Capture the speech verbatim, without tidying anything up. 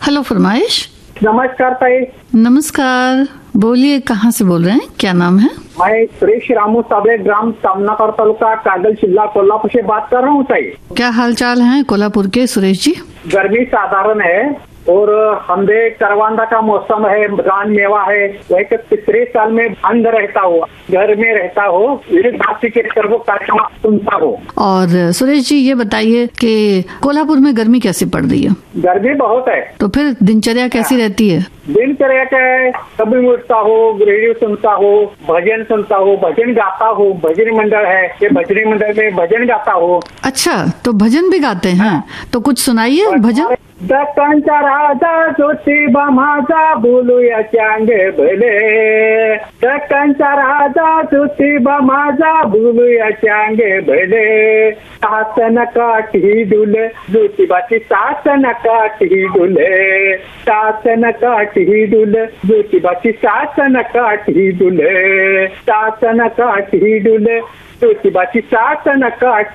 Hello फरमाइश। नमस्कार ताई। नमस्कार, बोलिए कहाँ से बोल रहे हैं, क्या नाम है? मैं सुरेश रामू साबळे, ग्राम सामनाकर, तालुका कागल, जिला कोल्हापुर से बात कर रहा हूँ ताई। क्या हाल चाल है कोल्हापुर के सुरेश जी? गर्मी साधारण है और हमदे करवांदा का मौसम है, रान मेवा है। वही के तीसरे साल में बंद रहता हो, घर में रहता हो, बाकी के सर्वो कार्यक्रम सुनता हो। और सुरेश जी ये बताइए कि कोल्हापुर में गर्मी कैसी पड़ रही है? गर्मी बहुत है। तो फिर दिनचर्या कैसी रहती है? दिनचर्या क्या है, कभी उठता हो, रेडियो सुनता हो, भजन सुनता हो, भजन गाता हो। भजन मंडल है, ये भजन मंडल में भजन गाता हो। अच्छा, तो भजन भी गाते हैं, तो कुछ सुनाइए भजन। दक्कनचा राजा ज्योतिबा माझा, बोलूया चांगे भले। दक्कनचा राजा ज्योतिबा माझा, बोलूया चांगे भले। सासन काठी डुले, ज्योतिबाची सासन काठी डुले। सासन काठी डुले, ज्योतिबाची सासन काठी डुले। सासन काठी डुले, ज्योतिबाची सासन काठी